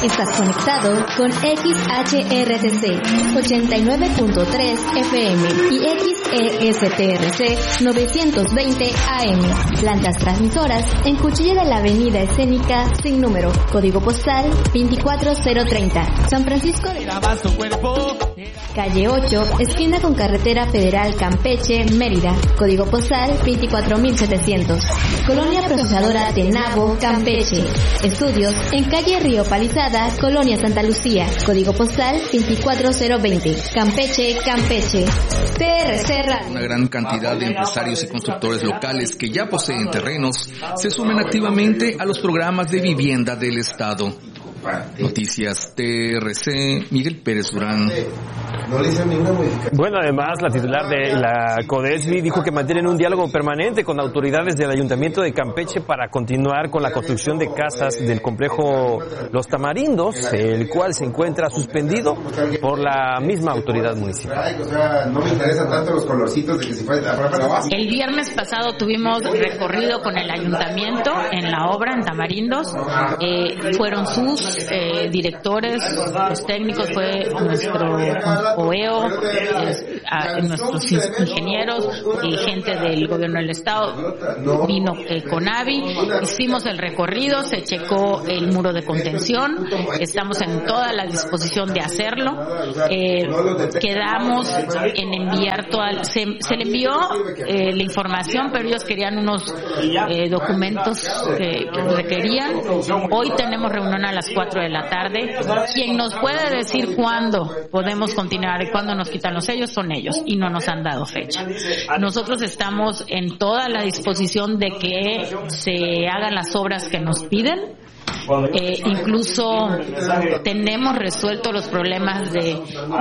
Estás conectado con XHRTC 89.3 FM y XESTRC 920 AM. Plantas transmisoras en Cuchilla de la Avenida Escénica sin número. Código postal 24030. San Francisco de Calle 8, esquina con Carretera Federal Campeche, Mérida. Código postal 24700. Colonia Procesadora Tenabo, Campeche. Estudios en calle Río Palizada, Colonia Santa Lucía. Código postal 24020. Campeche, Campeche. TRC Radio. Una gran cantidad de empresarios y constructores locales que ya poseen terrenos se sumen activamente a los programas de vivienda del Estado. Noticias TRC, Miguel Pérez Durán. Bueno, además, la titular de la CODESBI dijo que mantienen un diálogo permanente con autoridades del Ayuntamiento de Campeche para continuar con la construcción de casas del complejo Los Tamarindos, el cual se encuentra suspendido por la misma autoridad municipal. No me interesan tanto los colorcitos de que se fue. El viernes pasado tuvimos recorrido con el Ayuntamiento en la obra en Tamarindos. Fueron sus directores, los técnicos, fue nuestro OEO, nuestros ingenieros y gente del gobierno del estado, vino CONAVI, hicimos el recorrido, se checó el muro de contención, estamos en toda la disposición de hacerlo, quedamos en enviar se le envió la información, pero ellos querían unos documentos que requerían. Hoy tenemos reunión a las 4 de la tarde. Quien nos puede decir cuándo podemos continuar y cuándo nos quitan los sellos son ellos, y no nos han dado fecha. Nosotros estamos en toda la disposición de que se hagan las obras que nos piden. Incluso tenemos resuelto los problemas de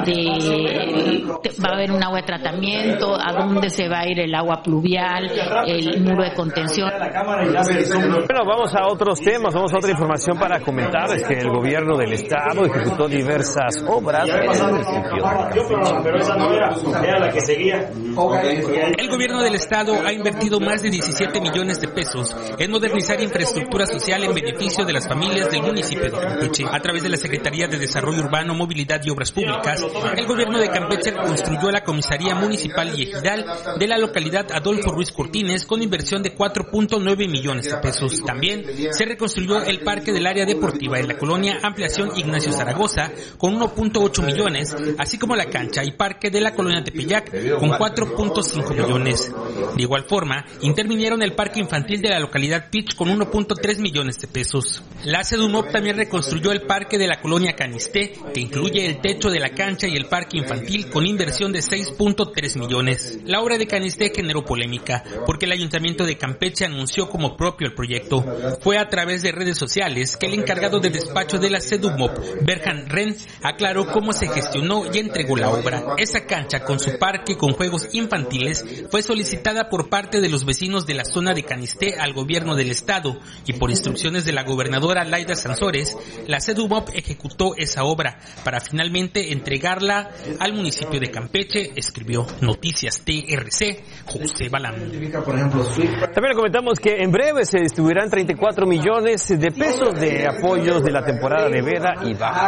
va a haber un agua de tratamiento, a dónde se va a ir el agua pluvial, el muro de contención. Bueno, vamos a otros temas, vamos a otra información para comentar. Es que el gobierno del estado ejecutó diversas obras en el municipio. Pero esa no era la que seguía. El gobierno del estado ha invertido más de 17 millones de pesos en modernizar infraestructura social en beneficio de las familias del municipio de Campeche. A través de la Secretaría de Desarrollo Urbano, Movilidad y Obras Públicas, el gobierno de Campeche reconstruyó la comisaría municipal y ejidal de la localidad Adolfo Ruiz Cortines con inversión de 4.9 millones de pesos. También se reconstruyó el parque del área deportiva en la colonia Ampliación Ignacio Zaragoza con 1.8 millones, así como la cancha y parque de la colonia Tepeyac con 4.5 millones. De igual forma, intervinieron el parque infantil de la localidad Pitch con 1.3 millones de pesos. La CEDUMOP también reconstruyó el parque de la colonia Canisté, que incluye el techo de la cancha y el parque infantil con inversión de 6.3 millones. La obra de Canisté generó polémica, porque el Ayuntamiento de Campeche anunció como propio el proyecto. Fue a través de redes sociales que el encargado de despacho de la CEDUMOP, Berhan Ren, aclaró cómo se gestionó y entregó la obra. Esa cancha, con su parque con juegos infantiles, fue solicitada por parte de los vecinos de la zona de Canisté al gobierno del estado, y por instrucciones de la gobernadora Laida Sansores, la CEDUMOP ejecutó esa obra para finalmente entregarla al municipio de Campeche, escribió Noticias TRC, José Balam. También le comentamos que en breve se distribuirán 34 millones de pesos de apoyos de la temporada de veda y baja.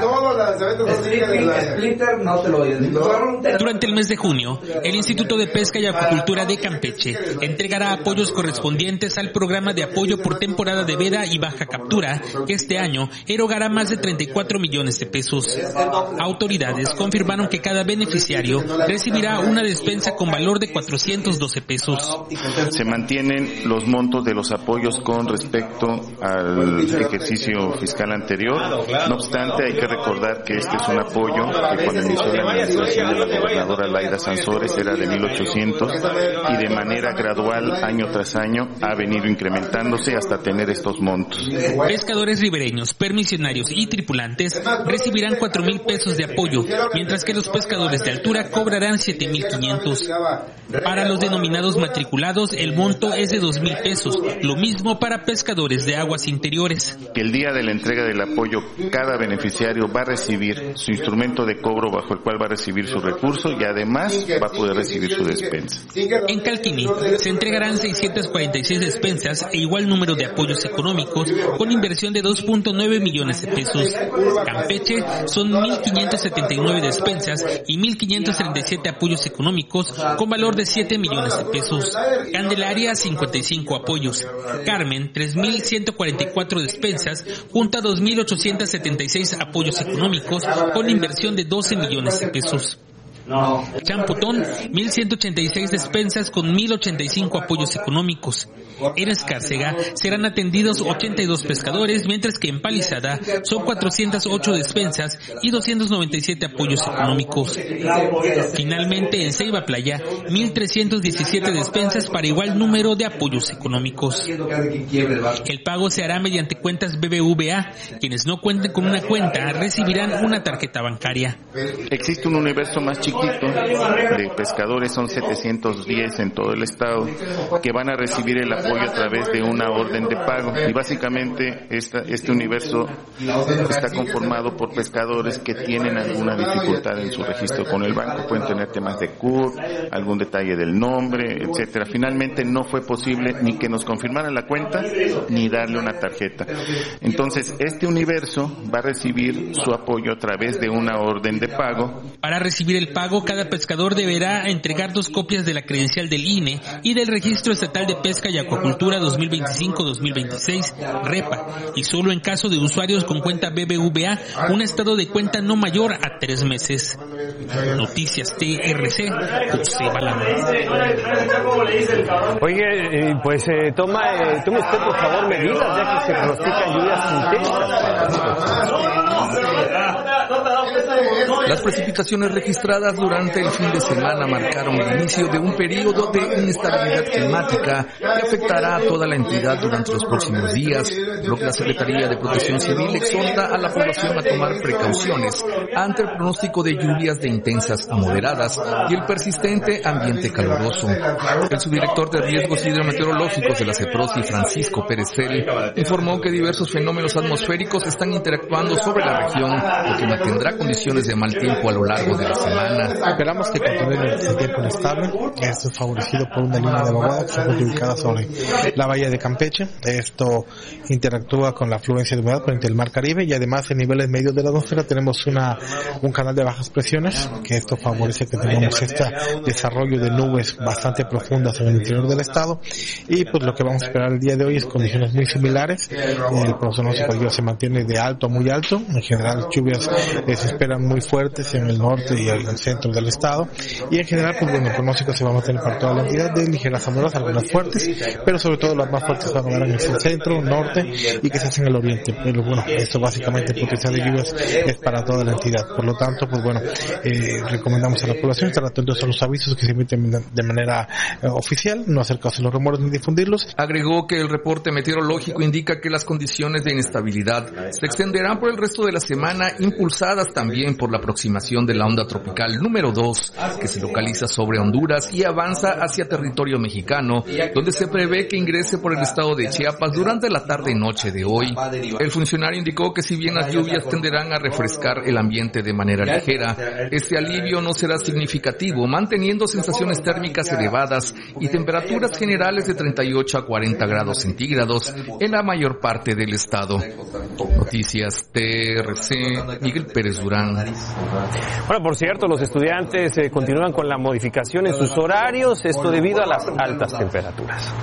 Durante el mes de junio, el Instituto de Pesca y Acuicultura de Campeche entregará apoyos correspondientes al programa de apoyo por temporada de veda y baja captura, que este año erogará más de 34 millones de pesos. Autoridades confirmaron que cada beneficiario recibirá una despensa con valor de 412 pesos. Se mantienen los montos de los apoyos con respecto al ejercicio fiscal anterior. No obstante, hay que recordar que este es un apoyo que cuando inició la administración de la gobernadora Laida Sansores era de 1,800 y de manera gradual, año tras año, ha venido incrementándose hasta tener estos montos. Pescadores ribereños, permisionarios y tripulantes recibirán 4,000 pesos de apoyo, mientras que los pescadores de altura cobrarán 7,500. Para los denominados matriculados, el monto es de 2,000 pesos, lo mismo para pescadores de aguas interiores. El día de la entrega del apoyo, cada beneficiario va a recibir su instrumento de cobro bajo el cual va a recibir su recurso y además va a poder recibir su despensa. En Calquini se entregarán 646 despensas e igual número de apoyos económicos con inversión inversión de 2.9 millones de pesos. Campeche son 1.579 despensas y 1.537 apoyos económicos con valor de 7 millones de pesos. Candelaria, 55 apoyos. Carmen, 3.144 despensas junto a 2.876 apoyos económicos con inversión de 12 millones de pesos. Champotón, 1.186 despensas con 1.085 apoyos económicos. En Escárcega serán atendidos 82 pescadores, mientras que en Palizada son 408 despensas y 297 apoyos económicos. Finalmente, en Ceiba Playa, 1.317 despensas para igual número de apoyos económicos. El pago se hará mediante cuentas BBVA. Quienes no cuenten con una cuenta recibirán una tarjeta bancaria. Existe un universo más chiquito de pescadores, son 710 en todo el estado, que van a recibir el apoyo a través de una orden de pago, y básicamente este universo está conformado por pescadores que tienen alguna dificultad en su registro con el banco, pueden tener temas de CURP, algún detalle del nombre, etcétera. Finalmente no fue posible ni que nos confirmaran la cuenta ni darle una tarjeta. Entonces este universo va a recibir su apoyo a través de una orden de pago. Para recibir el pago, cada pescador deberá entregar 2 copias de la credencial del INE y del Registro Estatal de Pesca y Acuacultura 2025-2026, REPA, y solo en caso de usuarios con cuenta BBVA, un estado de cuenta no mayor a 3 meses. Noticias TRC, José Balán. Oye, pues tome usted por favor medidas, ya que se pronostican lluvias intensas. Las precipitaciones registradas durante el fin de semana marcaron el inicio de un periodo de inestabilidad climática que afectará a toda la entidad durante los próximos días, lo que la Secretaría de Protección Civil exhorta a la población a tomar precauciones ante el pronóstico de lluvias de intensas a moderadas y el persistente ambiente caluroso. El subdirector de Riesgos Hidrometeorológicos de la CEPROSI, Francisco Pérez Fel, informó que diversos fenómenos atmosféricos están interactuando sobre la región, lo que mantendrá condiciones de mal tiempo a lo largo de la semana. Esperamos que continúe el tiempo inestable. Esto es favorecido por una línea de vaguada que se encuentra ubicada sobre la bahía de Campeche. Esto interactúa con la afluencia de humedad frente al mar Caribe, y además en niveles medios de la atmósfera tenemos un canal de bajas presiones, que esto favorece que tengamos este desarrollo de nubes bastante profundas en el interior del estado, y pues lo que vamos a esperar el día de hoy es condiciones muy similares. El pronóstico de se mantiene de alto a muy alto. En general lluvias se esperan muy fuertes en el norte y el centro del estado, y en general pues bueno, el pronóstico se va a mantener para toda la entidad de ligeras a moderadas, algunas fuertes, pero sobre todo las más fuertes van a dar en el centro, norte y que se hacen en el oriente. Pero bueno, esto básicamente el potencial de lluvias es para toda la entidad. Por lo tanto, pues bueno, recomendamos a la población estar atentos a los avisos que se emiten de manera oficial, no hacer caso a los rumores ni difundirlos. Agregó que el reporte meteorológico indica que las condiciones de inestabilidad se extenderán por el resto de la semana, impulsadas también por la aproximación de la onda tropical número 2, que se localiza sobre Honduras y avanza hacia territorio mexicano, donde se prevé que ingrese por el estado de Chiapas durante la tarde y noche de hoy. El funcionario indicó que si bien las lluvias tenderán a refrescar el ambiente de manera ligera, este alivio no será significativo, manteniendo sensaciones térmicas elevadas y temperaturas generales de 38 a 40 grados centígrados en la mayor parte del estado. Noticias TRC, Miguel Pérez Durán. Bueno, por cierto, los estudiantes continúan con la modificación en sus horarios, esto debido a las altas temperaturas.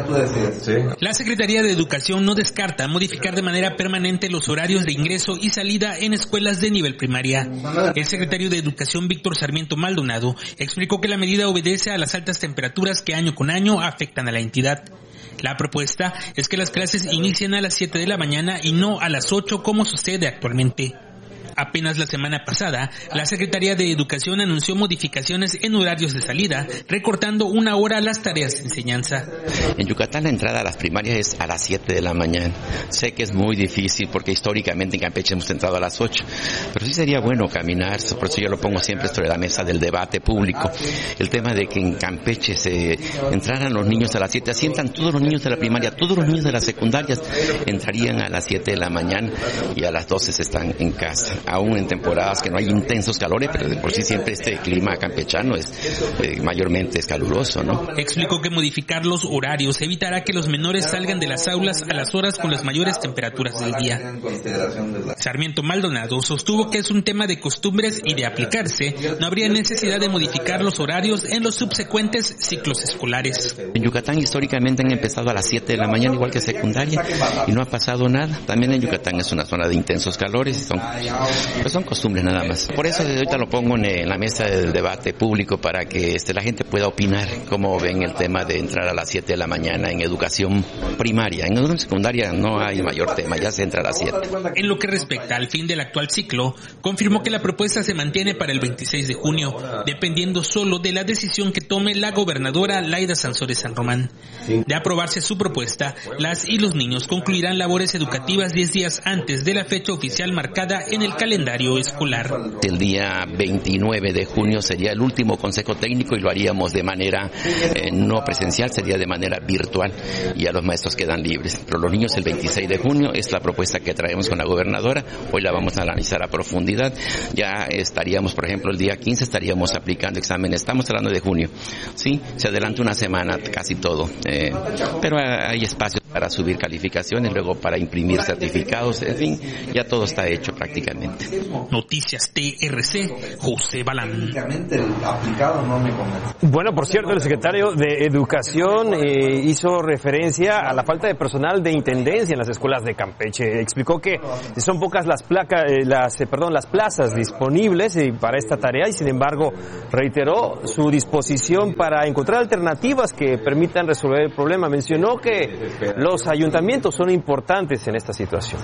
La Secretaría de Educación no descarta modificar de manera permanente los horarios de ingreso y salida en escuelas de nivel primaria. El secretario de Educación, Víctor Sarmiento Maldonado, explicó que la medida obedece a las altas temperaturas que año con año afectan a la entidad. La propuesta es que las clases inicien a las 7 de la mañana y no a las 8 como sucede actualmente. Apenas la semana pasada, la Secretaría de Educación anunció modificaciones en horarios de salida, recortando 1 hora las tareas de enseñanza. En Yucatán la entrada a las primarias es a las 7 de la mañana. Sé que es muy difícil porque históricamente en Campeche hemos entrado a las 8, pero sí sería bueno caminar, por eso yo lo pongo siempre sobre la mesa del debate público. El tema de que en Campeche se entraran los niños a las 7, asientan todos los niños de la primaria, todos los niños de las secundarias entrarían a las 7 de la mañana y a las 12 están en casa. aún en temporadas que no hay intensos calores, pero de por sí siempre este clima campechano es mayormente es caluroso, ¿no? Explicó que modificar los horarios evitará que los menores salgan de las aulas a las horas con las mayores temperaturas del día. Sarmiento Maldonado sostuvo que es un tema de costumbres y de aplicarse, no habría necesidad de modificar los horarios en los subsecuentes ciclos escolares. En Yucatán históricamente han empezado a las 7 de la mañana, igual que secundaria, y no ha pasado nada. También en Yucatán es una zona de intensos calores, son costumbres nada más. Por eso desde ahorita lo pongo en la mesa del debate público para que la gente pueda opinar cómo ven el tema de entrar a las 7 de la mañana en educación primaria. En educación secundaria no hay mayor tema, ya se entra a las 7. En lo que respecta al fin del actual ciclo, confirmó que la propuesta se mantiene para el 26 de junio, dependiendo solo de la decisión que tome la gobernadora Laida Sansores San Román. De aprobarse su propuesta, las y los niños concluirán labores educativas 10 días antes de la fecha oficial marcada en el calendario escolar. El día 29 de junio sería el último consejo técnico y lo haríamos de manera no presencial, sería de manera virtual y ya los maestros quedan libres. Pero los niños el 26 de junio es la propuesta que traemos con la gobernadora, hoy la vamos a analizar a profundidad. Ya estaríamos, por ejemplo, el día 15 estaríamos aplicando exámenes, estamos hablando de junio, sí, se adelanta una semana casi todo, pero hay espacio para subir calificaciones, luego para imprimir certificados, en fin, ya todo está hecho prácticamente. Noticias TRC, José Balán. Bueno, por cierto, el secretario de Educación hizo referencia a la falta de personal de intendencia en las escuelas de Campeche. Explicó que son pocas las plazas disponibles para esta tarea y, sin embargo, reiteró su disposición para encontrar alternativas que permitan resolver el problema. Mencionó que los ayuntamientos son importantes en esta situación.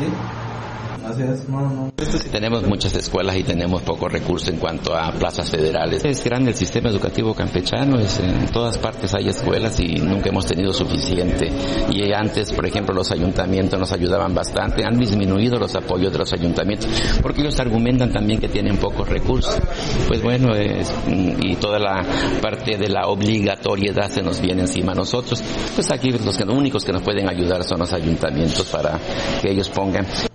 Tenemos muchas escuelas y tenemos pocos recursos en cuanto a plazas federales. Es grande el sistema educativo campechano, en todas partes hay escuelas y nunca hemos tenido suficiente. Y antes, por ejemplo, los ayuntamientos nos ayudaban bastante, han disminuido los apoyos de los ayuntamientos, porque ellos argumentan también que tienen pocos recursos. Pues bueno, y toda la parte de la obligatoriedad se nos viene encima a nosotros. Pues aquí los únicos que nos pueden ayudar son los ayuntamientos para que ellos pongan.